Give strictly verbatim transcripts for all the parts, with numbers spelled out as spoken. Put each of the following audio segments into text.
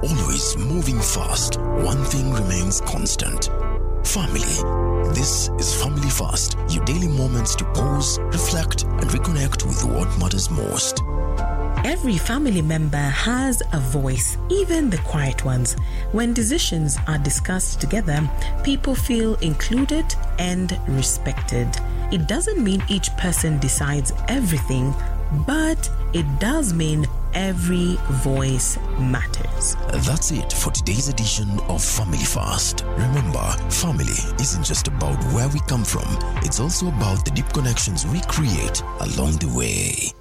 always moving fast, one thing remains constant. Family. This is Family Fast, your daily moments to pause, reflect, and reconnect with what matters most. Every family member has a voice, even the quiet ones. When decisions are discussed together, people feel included and respected. It doesn't mean each person decides everything, but it does mean every voice matters. That's it for today's edition of Family Fast. Remember, family isn't just about where we come from, it's also about the deep connections we create along the way.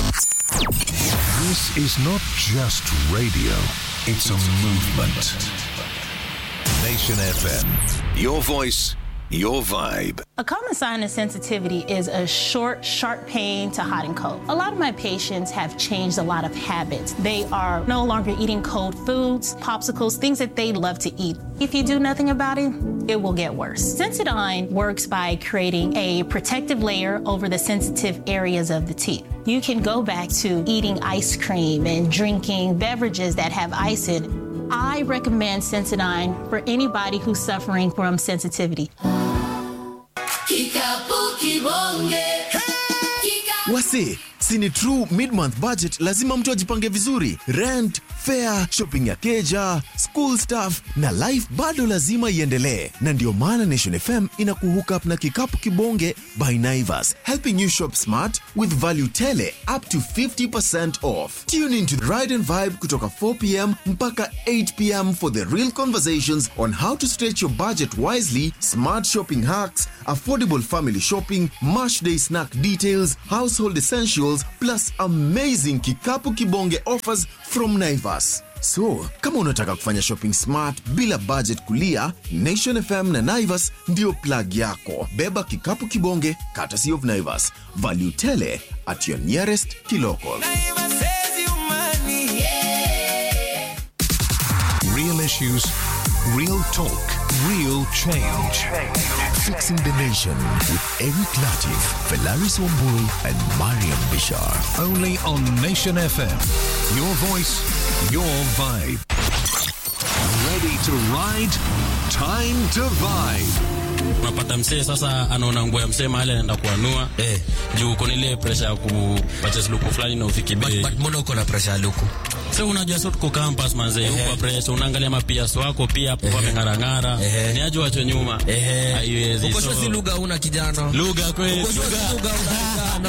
This is not just radio, it's a movement. Nation F M, your voice, your vibe. A common sign of sensitivity is a short, sharp pain to hot and cold. A lot of my patients have changed a lot of habits. They are no longer eating cold foods, popsicles, things that they love to eat. If you do nothing about it, it will get worse. Sensodyne works by creating a protective layer over the sensitive areas of the teeth. You can go back to eating ice cream and drinking beverages that have ice in it. I recommend Sensodyne for anybody who's suffering from sensitivity. Wase, sini true mid-month budget, lazima mtu ajipange vizuri. Rent, fare, shopping ya keja, school stuff, na life bado lazima iendelee. Na ndio maana Nation F M inakuhook up na kikapu kibonge by Naivas, helping you shop smart with value tele up to fifty percent off. Tune into Ride and Vibe kutoka four p.m. mpaka eight p.m. for the real conversations on how to stretch your budget wisely, smart shopping hacks, affordable family shopping, Mash Day snack details, household essentials, plus amazing kikapu kibonge offers from Naivas. So, kama unataka kufanya shopping smart bila budget kulia, Nation F M na Naivas ndio plug yako. Beba kikapu kibonge, courtesy of Naivas. Value tele at your nearest kilocal. Real issues, real talk, real change. Fixing the Nation with Eric Latif, Felaris Wambui, and Mariam Bishar. Only on Nation F M. Your voice, your vibe. Ready to ride? Time to vibe. Unapata msee sasa anaona nguo ya msee mahali anaenda kuanua eh juu uko ile pressure ya kupata luku fulani na ufike bei. But mbona uko na pressure ya luku? So unajua sort kwa campus manze uko pressure unaangalia mapias wako pia hapo kwa ngara ni aje wacho nyuma haiwezi. Uko shosi lugha una kijana lugha kweli lugha una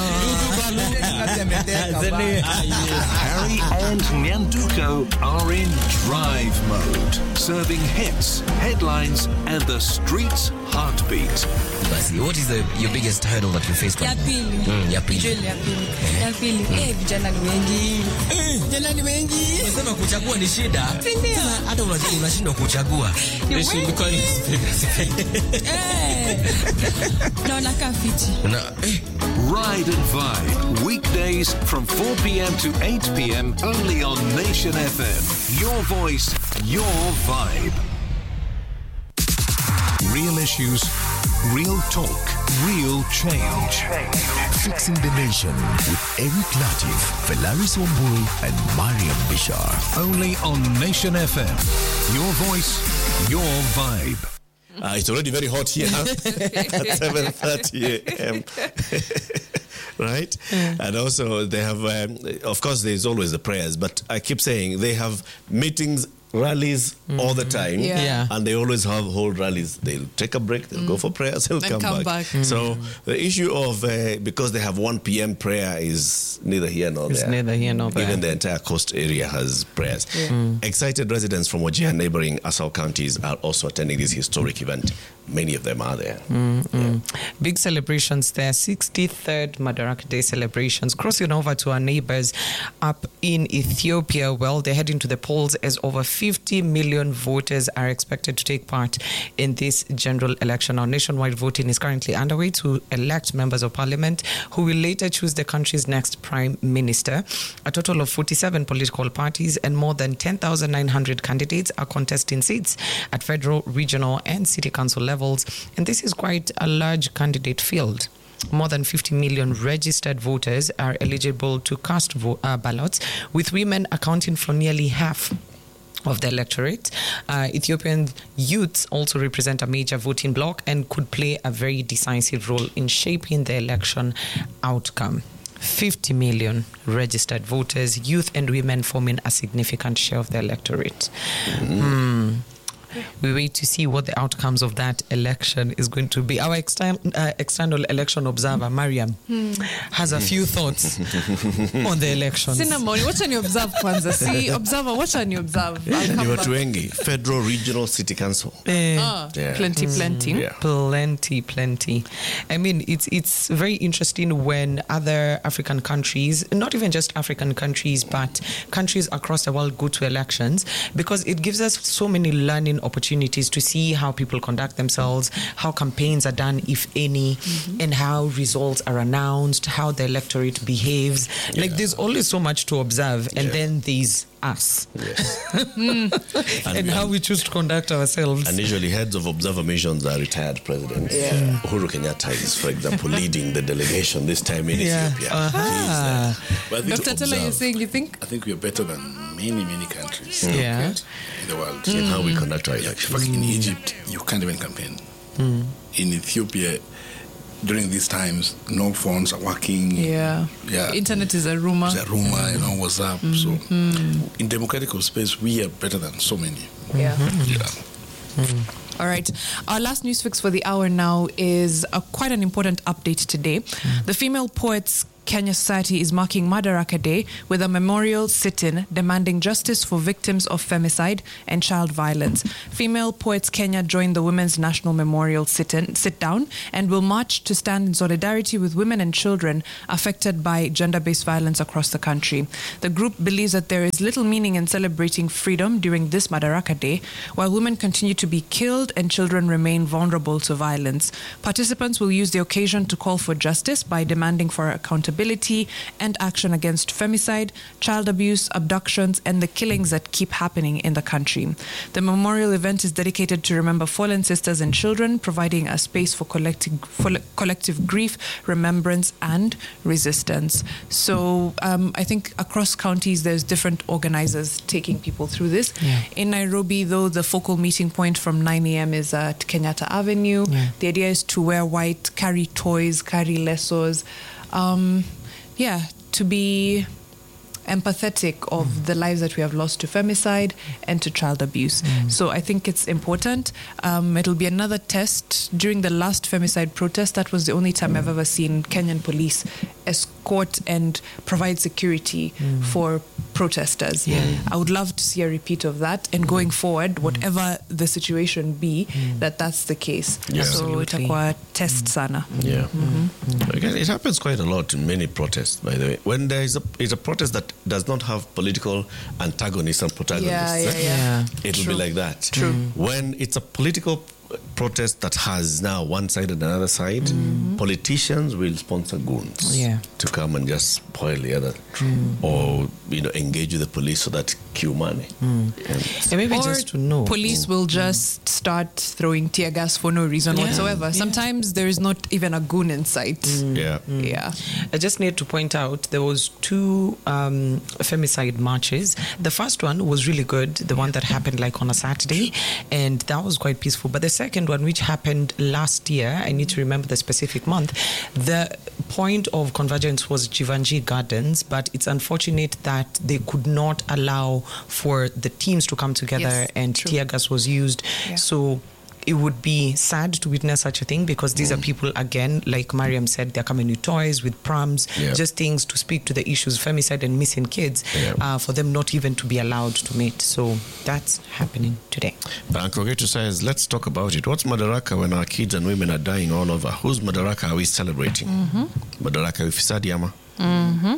Harry and Nyanduko are in drive mode, serving hits, headlines, and the street's heartbeat. Basi, what is the, your biggest hurdle that you face? Ya pili. Mm, ya pili. Ya pili. Ya pili. Eh, vijana ni wengi. Eh, vijana ni wengi. Unasema kuchagua ni shida. Ndio. Hata unashindwa kuchagua. Ishi kwa nini? Eh. Naona kafiti. Na eh Ride and Vibe, weekdays from four p.m. to eight p.m. only on Nation F M. Your voice, your vibe. Real issues, real talk, real change. Fixing the Nation with Eric Latif, Felaris Wambui, and Mariam Bishar. Only on Nation F M. Your voice, your vibe. Uh, it's already very hot here at seven thirty a.m. Right? And also they have, um, of course, there's always the prayers, but I keep saying they have meetings, rallies mm-hmm. all the time, yeah. Yeah. and they always have hold rallies. They'll take a break, they'll mm. go for prayers, they'll come, come back. back. Mm. So the issue of, uh, because they have one p.m. prayer is neither here nor It's there. neither here nor there. Even the entire coast area has prayers. Yeah. Mm. Excited residents from Wajir and neighboring Asal counties are also attending this historic event. Many of them are there. Mm, yeah. mm. Big celebrations there, sixty-third Madaraka Day celebrations. Crossing over to our neighbors up in Ethiopia. Well, they're heading to the polls as over fifty million voters are expected to take part in this general election. Our nationwide voting is currently underway to elect members of parliament who will later choose the country's next prime minister. A total of forty-seven political parties and more than ten thousand nine hundred candidates are contesting seats at federal, regional, and city council levels. And this is quite a large candidate field. More than fifty million registered voters are eligible to cast vo- uh, ballots, with women accounting for nearly half of the electorate. Uh, Ethiopian youths also represent a major voting bloc and could play a very decisive role in shaping the election outcome. fifty million registered voters, youth and women forming a significant share of the electorate. Mm. Mm. We wait to see what the outcomes of that election is going to be. Our external, uh, external election observer, Mariam, hmm. has a few thoughts on the elections. Cinnamon, what can you observe, Kwanza? See, observer, what can you observe? You were Tuengi, Federal Regional City Council. Uh, oh, yeah. Plenty, plenty. Mm, yeah. Plenty, plenty. I mean, it's it's very interesting when other African countries, not even just African countries, but countries across the world go to elections, because it gives us so many learning opportunities to see how people conduct themselves, how campaigns are done, if any, mm-hmm. and how results are announced, how the electorate behaves. Yeah. Like, there's always so much to observe, and yeah. then there's us. Yes. and and how we choose to conduct ourselves. And usually heads of observer missions are retired presidents. Yeah. Uhuru Kenyatta is, for example, leading the delegation this time in yeah. Ethiopia. Uh-huh. But Doctor Tella, you're saying you think? I think we are better than many, many countries mm. yeah. in the world. Mm. In how we conduct our elections. In fact, in Egypt, you can't even campaign. Mm. In Ethiopia, during these times, no phones are working. Yeah. Yeah. Internet is a rumor. It's a rumor, you know, what's up. Mm-hmm. So in democratic space, we are better than so many. Yeah. Mm-hmm. Yeah. Mm-hmm. All right. Our last news fix for the hour now is a, quite an important update today. Mm. The Female Poets Kenya Society is marking Madaraka Day with a memorial sit-in demanding justice for victims of femicide and child violence. Female Poets Kenya joined the Women's National Memorial sit-in, sit-down and will march to stand in solidarity with women and children affected by gender-based violence across the country. The group believes that there is little meaning in celebrating freedom during this Madaraka Day, while women continue to be killed and children remain vulnerable to violence. Participants will use the occasion to call for justice by demanding for accountability and action against femicide, child abuse, abductions, and the killings that keep happening in the country. The memorial event is dedicated to remember fallen sisters and children, providing a space for collective, for collective grief, remembrance, and resistance. So um, I think across counties, there's different organizers taking people through this. Yeah. In Nairobi, though, the focal meeting point from nine a.m. is at Kenyatta Avenue. Yeah. The idea is to wear white, carry toys, carry lesos, Um, yeah, to be empathetic of mm. the lives that we have lost to femicide and to child abuse. Mm. So I think it's important. Um, it'll be another test. During the last femicide protest, that was the only time mm. I've ever seen Kenyan police escort and provide security mm. for protesters. Yeah. I would love to see a repeat of that, and going forward, whatever the situation be, mm. that that's the case. Yeah. So itakuwa test sana. Yeah. Mm-hmm. Again, it happens quite a lot in many protests, by the way. When there is a, it's a protest that does not have political antagonists and protagonists, yeah, yeah, yeah. it will be like that. True. When it's a political protest that has now one side and another side, mm-hmm. politicians will sponsor goons yeah. to come and just spoil the other, mm. or you know, engage with the police so that queue money. Mm. And, and maybe or just to know, police mm. will just mm. start throwing tear gas for no reason yeah. whatsoever. Yeah. Sometimes there is not even a goon in sight. Mm. Yeah, mm. yeah. I just need to point out there was two um, femicide marches. The first one was really good, the one that happened like on a Saturday, and that was quite peaceful. But the second one, which happened last year, I need to remember the specific month, the point of convergence was Jivanji Gardens, but it's unfortunate that they could not allow for the teams to come together, yes, and true. tear gas was used. Yeah. So it would be sad to witness such a thing, because these mm. are people, again, like Mariam said, they're coming with toys, with prams, yeah. just things to speak to the issues, femicide and missing kids, yeah. uh, for them not even to be allowed to meet. So that's happening today. But Nkogetu says, let's talk about it. What's Madaraka when our kids and women are dying all over? Whose Madaraka are we celebrating? Mm-hmm. Madaraka ufisadi ama? Mm-hmm.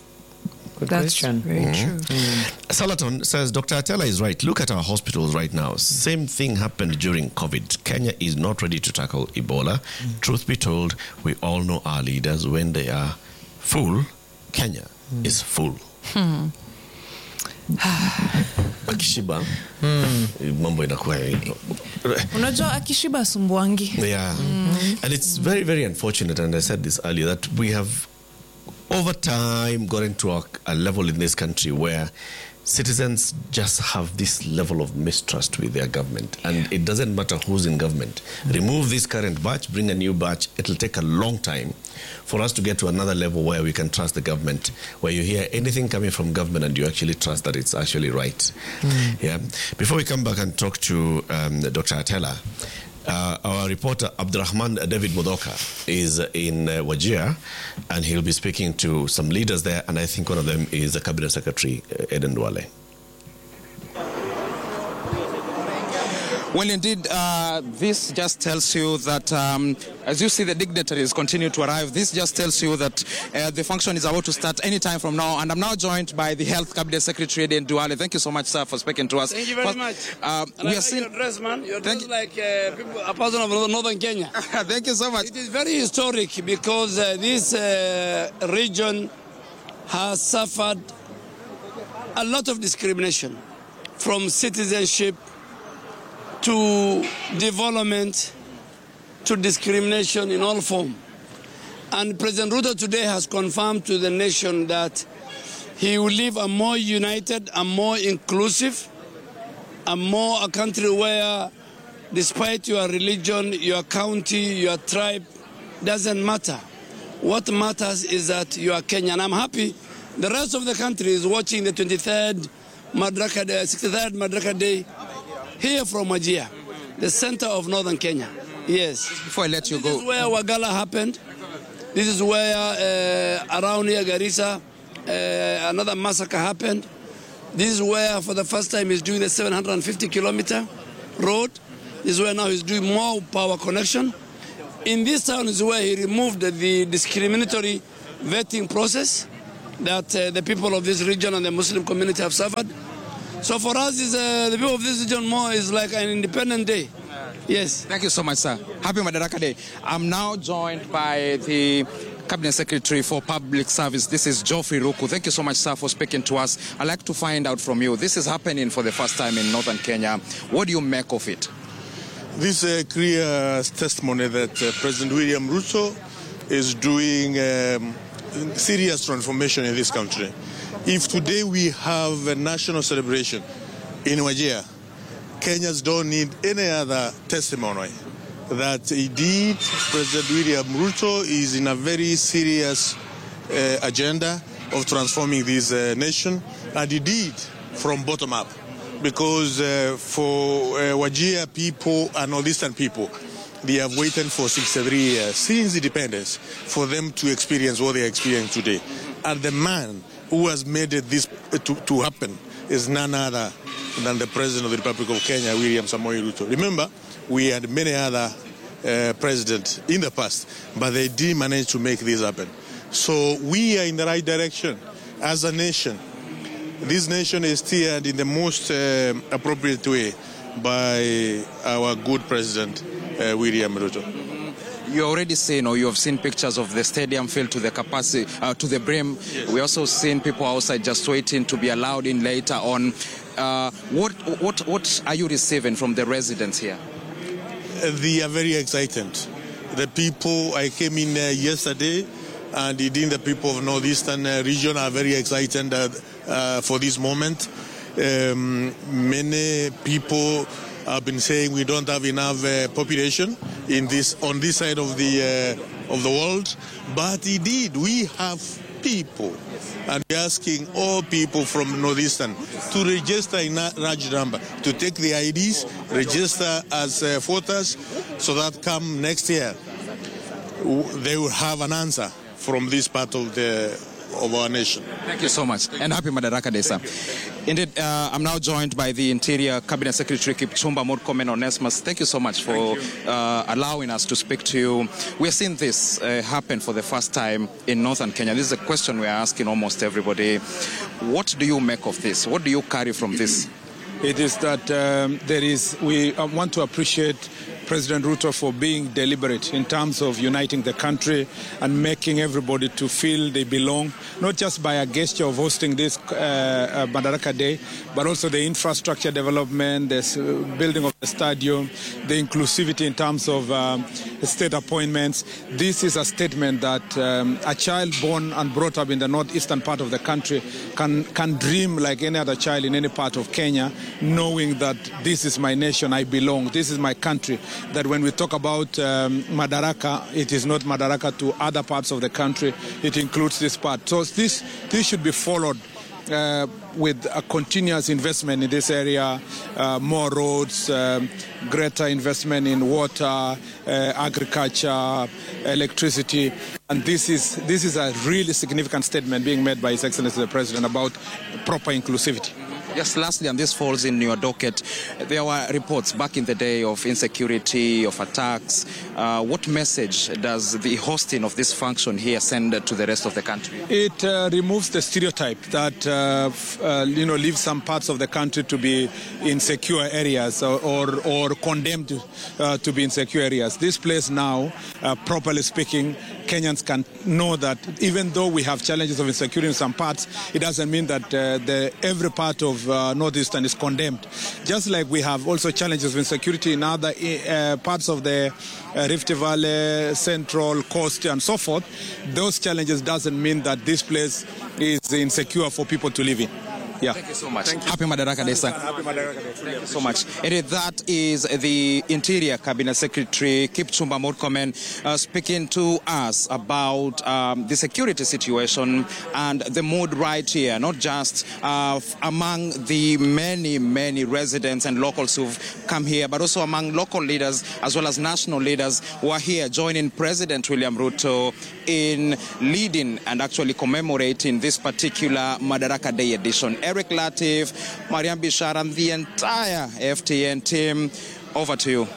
Good That's question. very mm-hmm. true. Mm. Salaton says, Doctor Atela is right. Look at our hospitals right now. Same thing happened during COVID. Kenya is not ready to tackle Ebola. Mm. Truth be told, we all know our leaders. When they are full, Kenya mm. is full. Hmm. Akishiba, mambo inakuwa hivyo. Unajua akishiba sumbuangi. Yeah. Mm. And it's very, very unfortunate, and I said this earlier, that we have over time got into a, a level in this country where citizens just have this level of mistrust with their government, and it doesn't matter who's in government. Remove this current batch, bring a new batch. It'll take a long time for us to get to another level where we can trust the government, where you hear anything coming from government and you actually trust that it's actually right. Mm. Yeah. Before we come back and talk to um, Doctor Atela, Uh, our reporter Abdurrahman David Mudoka is in uh, Wajir, and he'll be speaking to some leaders there, and I think one of them is the Cabinet Secretary, uh, Eden Duale. Well, indeed, uh, this just tells you that um, as you see the dignitaries continue to arrive, this just tells you that uh, the function is about to start any time from now. And I'm now joined by the Health Cabinet Secretary, Eden Duale. Thank you so much, sir, for speaking to us. Thank you very First, much. Uh, and we I are like seeing... your dress, man. You're dressed like uh, people, a person of Northern Kenya. Thank you so much. It is very historic because uh, this uh, region has suffered a lot of discrimination, from citizenship to development to discrimination in all forms. And President Ruto today has confirmed to the nation that he will leave a more united, a more inclusive, a more a country where, despite your religion, your county, your tribe, doesn't matter. What matters is that you are Kenyan. I'm happy the rest of the country is watching the twenty-third Madaraka Day, sixty-third Madaraka Day here from Wajir, the center of northern Kenya. Yes. Before I let you this go. This is where Wagala happened. This is where uh, around here Garissa, uh, another massacre happened. This is where for the first time he's doing the seven hundred fifty kilometer road. This is where now he's doing more power connection. In this town is where he removed the discriminatory vetting process that uh, the people of this region and the Muslim community have suffered. So for us, is uh, the people of this region more is like an independent day. Yes. Thank you so much, sir. Happy Madaraka Day. I'm now joined by the Cabinet Secretary for Public Service. This is Geoffrey Ruku. Thank you so much, sir, for speaking to us. I'd like to find out from you. This is happening for the first time in northern Kenya. What do you make of it? This uh, clear testimony that uh, President William Ruto is doing um, serious transformation in this country. If today we have a national celebration in Wajir, Kenyans don't need any other testimony that indeed President William Ruto is in a very serious uh, agenda of transforming this uh, nation, and indeed from bottom up. Because uh, for uh, Wajir people and northeastern people, they have waited for sixty-three years since independence for them to experience what they are experiencing today. And the man who has made it this to, to happen is none other than the President of the Republic of Kenya, William Samoei Ruto. Remember, we had many other uh, presidents in the past, but they didn't manage to make this happen. So we are in the right direction as a nation. This nation is steered in the most uh, appropriate way by our good President, uh, William Ruto. You already seen, or you have seen pictures of the stadium filled to the capacity, uh, to the brim. Yes. We also seen people outside just waiting to be allowed in later on. Uh, what, what, what are you receiving from the residents here? Uh, they are very excited. The people, I came in uh, yesterday, and indeed the people of northeastern uh, region are very excited uh, uh, for this moment. Um, many people have been saying we don't have enough uh, population in this on this side of the uh, of the world, but indeed we have people, and we're asking all people from northeastern to register in a large number, to take the I Ds, register as uh, voters, so that come next year they will have an answer from this part of the of our nation. Thank you so much, and happy Madaraka Day, sir. Indeed, uh, I'm now joined by the Interior Cabinet Secretary Kipchumba Murkomen Onesmus. Thank you so much for uh, allowing us to speak to you. We are seeing this uh, happen for the first time in northern Kenya. This is a question we are asking almost everybody. What do you make of this? What do you carry from this? It is that um, there is, we uh, want to appreciate President Ruto for being deliberate in terms of uniting the country and making everybody to feel they belong, not just by a gesture of hosting this uh, uh, Madaraka Day, but also the infrastructure development, the uh, building of the stadium, the inclusivity in terms of um, state appointments. This is a statement that um, a child born and brought up in the northeastern part of the country can, can dream like any other child in any part of Kenya, knowing that this is my nation, I belong, this is my country. That when we talk about um, Madaraka, it is not Madaraka to other parts of the country, it includes this part. So this, this should be followed Uh, with a continuous investment in this area, uh, more roads, um, greater investment in water, uh, agriculture, electricity. And this is, this is a really significant statement being made by His Excellency the President about proper inclusivity. Just lastly, and this falls in your docket, there were reports back in the day of insecurity, of attacks. Uh, what message does the hosting of this function here send to the rest of the country? It uh, removes the stereotype that, uh, f- uh, you know, leaves some parts of the country to be insecure areas or, or, or condemned uh, to be insecure areas. This place now, uh, properly speaking, Kenyans can know that even though we have challenges of insecurity in some parts, it doesn't mean that uh, the, every part of uh, Northeastern is condemned. Just like we have also challenges of insecurity in other uh, parts of the uh, Rift Valley, Central, Coast, and so forth, those challenges doesn't mean that this place is insecure for people to live in. Yeah. Thank you so much. Happy Madaraka Day, sir. Happy Madaraka Day. Thank you so much. And that is the Interior Cabinet Secretary Kipchumba Murkomen uh, speaking to us about um, the security situation and the mood right here, not just uh, among the many, many residents and locals who've come here, but also among local leaders as well as national leaders who are here joining President William Ruto in leading and actually commemorating this particular Madaraka Day edition. Eric Latif, Mariam Bishara, and the entire F T N team. Over to you.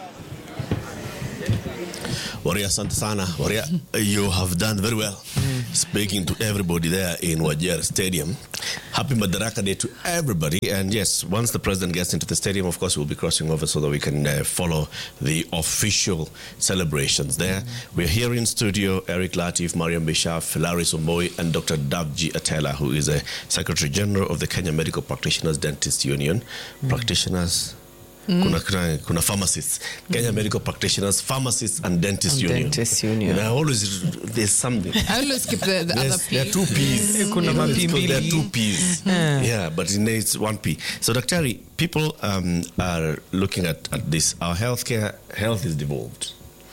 Waria Santasana, Waria, you have done very well speaking to everybody there in Wajir Stadium. Happy Madaraka Day to everybody. And yes, once the president gets into the stadium, of course, we'll be crossing over so that we can uh, follow the official celebrations there. Mm-hmm. We're here in studio, Eric Latif, Mariam Bishaf, Larry Somboi, and Doctor Davji Atela, who is a Secretary General of the Kenya Medical Practitioners Dentist Union. Mm-hmm. Practitioners... Mm. Kuna, kuna, kuna pharmacists, Kenya mm. Medical Practitioners, Pharmacists and Dentist and Union. Dentist Union. And I always, there's something. I always skip the, the other P. There are two P's. Kuna you know, there are two P's. Yeah. yeah, but it's one P. So, Daktari, people um, are looking at, at this. Our healthcare, health is devolved.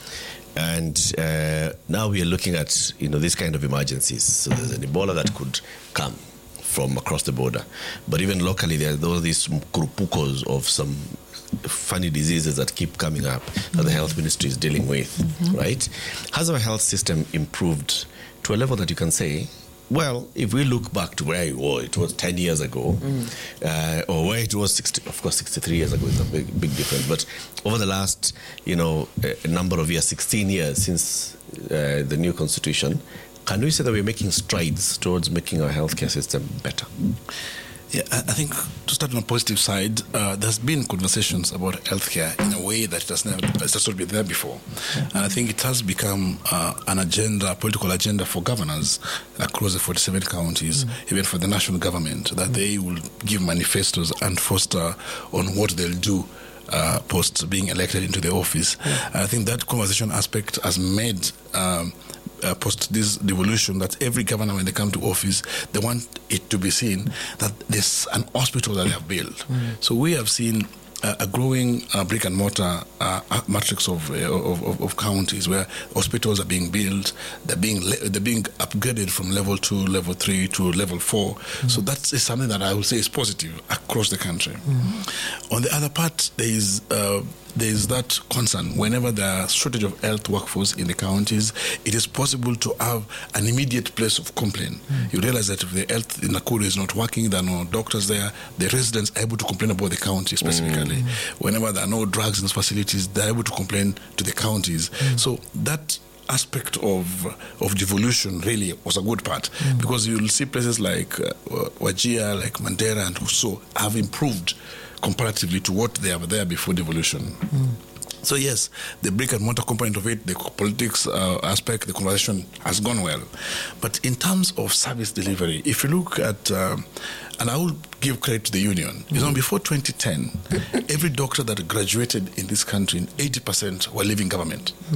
And uh, now we are looking at, you know, this kind of emergencies. So there's an Ebola that could come from across the border. But even locally, there are those these kurupukos of some funny diseases that keep coming up that the health ministry is dealing with, mm-hmm. right? Has our health system improved to a level that you can say, well, if we look back to where it was, it was ten years ago, mm. uh, or where it was, sixty, of course, sixty-three years ago is a big, big difference. But over the last, you know, a number of years, sixteen years since uh, the new constitution, can we say that we're making strides towards making our healthcare system better? Yeah, I I think to start on a positive side, uh, there's been conversations about healthcare in a way that it has never, it's just not been there before. And I think it has become uh, an agenda, a political agenda for governors across the forty-seven counties, mm. even for the national government, that mm. they will give manifestos and foster on what they'll do uh, post being elected into the office. Mm. I think that conversation aspect has made um, Uh, post this devolution that every governor, when they come to office, they want it to be seen that there's an hospital that they have built. Mm. So we have seen uh, a growing uh, brick and mortar uh, matrix of, uh, of, of of counties where hospitals are being built, they're being le- they're being upgraded from level two, level three to level four. Mm. So that is something that I would say is positive across the country. Mm. On the other part, there is uh, there is that concern. Whenever there is shortage of health workforce in the counties, it is possible to have an immediate place of complaint. Mm. You realize that if the health in Nakuru is not working, there are no doctors there, the residents are able to complain about the county specifically. Mm. Whenever there are no drugs in these facilities, they're able to complain to the counties. Mm. So that aspect of of devolution really was a good part, mm. because you'll see places like uh, Wajir, like Mandera and Huso have improved comparatively to what they were there before devolution. Mm. So yes, the brick and mortar component of it, the politics uh, aspect, the conversation has gone well. But in terms of service delivery, if you look at, uh, and I will give credit to the union, mm. you know, before twenty ten, every doctor that graduated in this country, eighty percent were leaving government. Mm.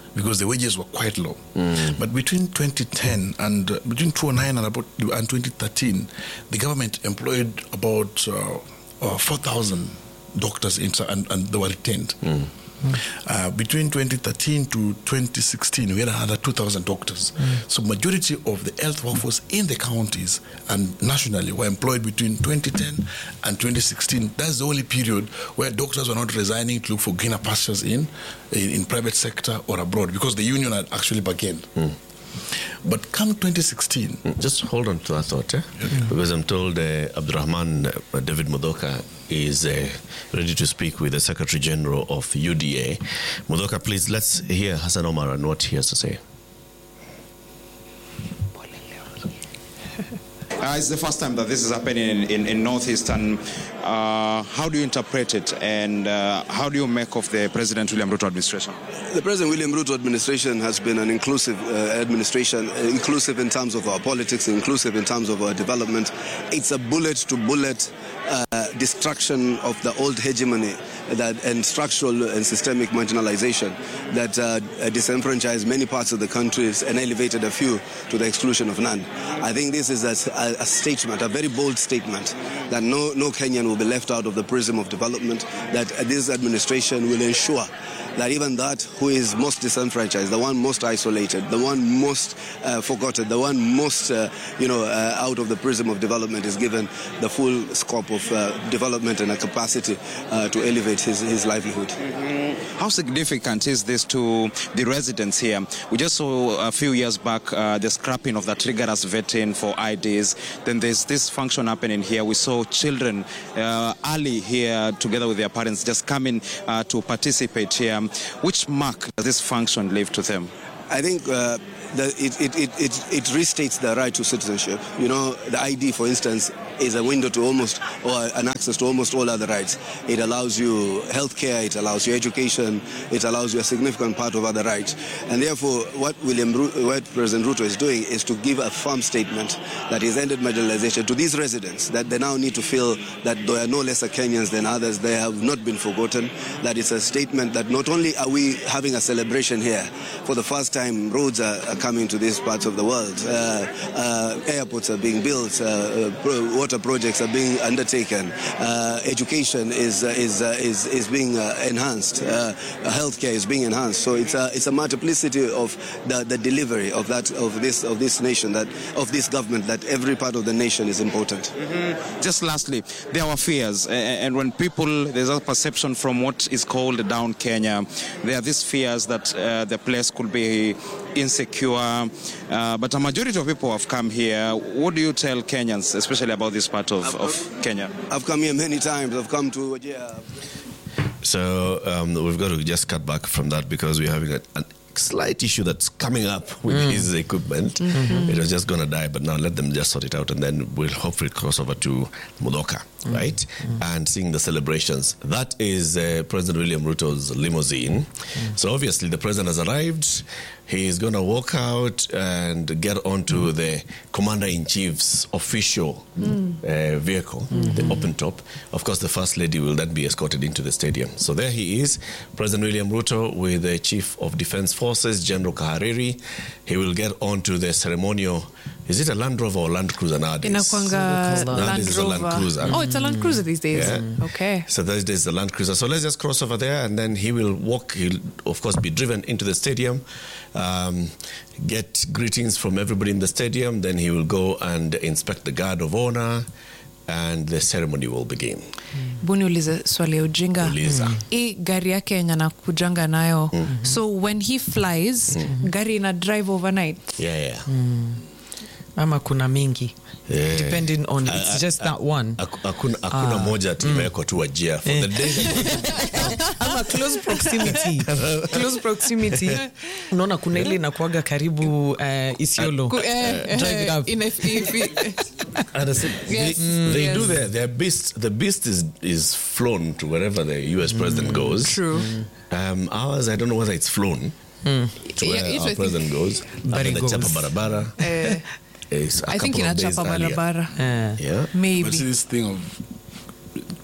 because the wages were quite low. Mm. But between twenty ten and uh, between two thousand nine and about and twenty thirteen, the government employed about uh, uh, four thousand doctors in, and, and they were retained. Mm. Uh, between twenty thirteen to twenty sixteen, we had another two thousand doctors. Mm. So majority of the health workforce in the counties and nationally were employed between twenty ten and twenty sixteen. That's the only period where doctors were not resigning to look for greener pastures in, in, in private sector or abroad, because the union had actually bargained. Mm. But come twenty sixteen... Just hold on to that thought, eh? Okay. Because I'm told uh, Abdurrahman uh, David Mudoka is uh, ready to speak with the Secretary General of U D A. Mudoka, please, let's hear Hassan Omar and what he has to say. Uh, it's the first time that this is happening in, in, in Northeast, and uh, how do you interpret it, and uh, how do you make of the President William Ruto administration? The President William Ruto administration has been an inclusive uh, administration, uh, inclusive in terms of our politics, inclusive in terms of our development. It's a bullet-to-bullet uh, destruction of the old hegemony that, and structural and systemic marginalization that uh, disenfranchised many parts of the country and elevated a few to the exclusion of none. I think this is a, a, a statement, a very bold statement, that no, no Kenyan will be left out of the prism of development, that this administration will ensure that even that who is most disenfranchised, the one most isolated, the one most uh, forgotten, the one most, uh, you know, uh, out of the prism of development is given the full scope of uh, development and a capacity uh, to elevate his, his livelihood. Mm-hmm. How significant is this to the residents here? We just saw a few years back uh, the scrapping of that rigorous vetting for I Ds. Then there's this function happening here. We saw children uh, early here together with their parents just coming uh, to participate here. Which mark does this function leave to them? I think uh, the, it, it, it, it, it restates the right to citizenship. You know, the I D, for instance, is a window to almost, or an access to almost all other rights. It allows you healthcare, it allows you education, it allows you a significant part of other rights. And therefore, what William, what President Ruto is doing is to give a firm statement that he's ended marginalization to these residents, that they now need to feel that they are no lesser Kenyans than others, they have not been forgotten, that it's a statement that not only are we having a celebration here, for the first time roads are, are coming to these parts of the world, uh, uh, airports are being built, uh, uh, water projects are being undertaken, uh, education is, uh, is, uh, is, is being uh, enhanced, uh, healthcare is being enhanced. So it's a, it's a multiplicity of the, the delivery of that, of this, of this nation, that, of this government, that every part of the nation is important. Mm-hmm. Just lastly, there are fears, and when people, there's a perception from what is called down Kenya, there are these fears that uh, the place could be insecure, uh, but a majority of people have come here. What do you tell Kenyans, especially about this part of, of Kenya? I've come here many times. I've come to, yeah. So um, we've got to just cut back from that because we're having a, a slight issue that's coming up with mm. his equipment. Mm-hmm. It was just going to die, but now let them just sort it out, and then we'll hopefully cross over to Mudoka, mm. right? Mm. And seeing the celebrations. That is uh, President William Ruto's limousine. Mm. So obviously the president has arrived. He's going to walk out and get onto mm. the Commander-in-Chief's official mm. uh, vehicle, mm-hmm. the open top. Of course, the First Lady will then be escorted into the stadium. So there he is, President William Ruto with the Chief of Defense Forces, General Kahariri. He will get onto the ceremonial. Is it a Land Rover or Land Cruiser nowadays? Inakwanga Land Rover. A Land Cruiser. Oh, it's a Land Cruiser these days. Yeah. Mm. Okay. So these days the Land Cruiser. So let's just cross over there, and then he will walk. He'll, of course, be driven into the stadium, um, get greetings from everybody in the stadium. Then he will go and inspect the guard of honor, and the ceremony will begin. Buni ulize swali ya ujinga. Uliza. Hii gari yake yenye anakujanga nayo. Mm-hmm. So when he flies, mm-hmm. gari ina drive overnight. Yeah, yeah. Mm. Ama kuna mingi. Yeah. Depending on, it's uh, just uh, that one. Hakuna hakuna uh, moja timewekwa tu wajia for the day. Ama close proximity. Close proximity. Unaona kuna ile inakuaga karibu uh, Isiolo. Uh, uh, Drive it up. In if, if they, yes. they yes. do their their beast. The beast is is flown to wherever the U S president mm. goes. True. Um, ours, I don't know whether it's flown mm. to where yeah, our president goes. But it goes. Chapa barabara. Uh, I think in a chapa barabara. Yeah. yeah. Maybe. But see, this thing of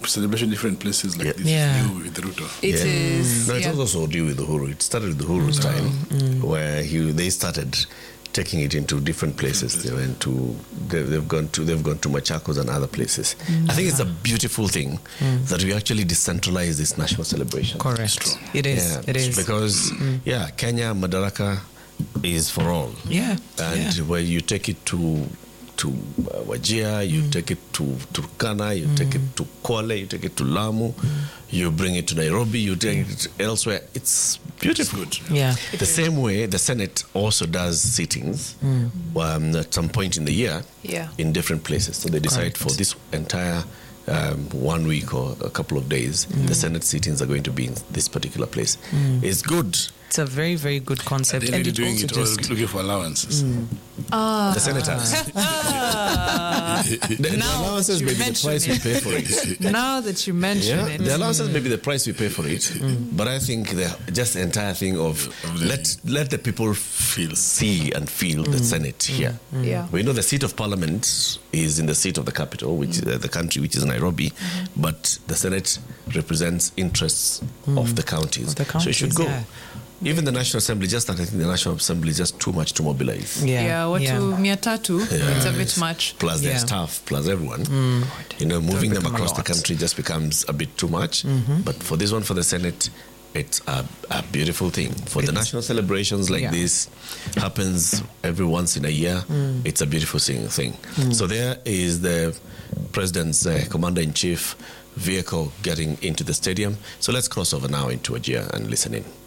celebration in different places like this Yeah. is new with Ruto. It is, No, it yeah. was also due with Uhuru. It started with Uhuru's time, where he they started taking it into different places. They went to, they, they've gone to, they've gone to Machakos and other places. I think it's a beautiful thing that we actually decentralize this national celebration. Correct. It is. Yeah, It is. because yeah, Kenya Madaraka is for all. Yeah. And yeah. where you take it to to uh, Wajir, you take it to Turkana, you take it to Kwale, you take it to Lamu, you bring it to Nairobi, you take it elsewhere. It's beautiful. Yeah. The same way the Senate also does sittings um, at some point in the year Yeah. in different places. So they decide Correct. for this entire um, one week or a couple of days, the Senate sittings are going to be in this particular place. It's good. It's a very, very good concept. They're And really it doing also it all just looking for allowances. Ah. The senators. the, the Now allowances that you may be the mention price we it. pay for it. Now that you mention Yeah, it. the allowances may be the price we pay for it, but I think the just the entire thing of let let the people feel, see and feel the Senate here. Yeah. We know the seat of Parliament is in the seat of the capital, which is uh, the country, which is Nairobi, but the Senate represents interests of the counties, Of the so it should counties, go. yeah. Even the National Assembly, just that I think the National Assembly is just too much to mobilize. Yeah. Yeah, watu yeah. mia tatu. It's a bit much. Plus their Yeah. staff, plus everyone. You know, moving them become a across the lot. country just becomes a bit too much. But for this one, for the Senate, it's a, a beautiful thing. For the national celebrations like Yeah. this, happens every once in a year. It's a beautiful thing. thing. So there is the President's uh, Commander-in-Chief vehicle getting into the stadium. So let's cross over now into Wajir and listen in.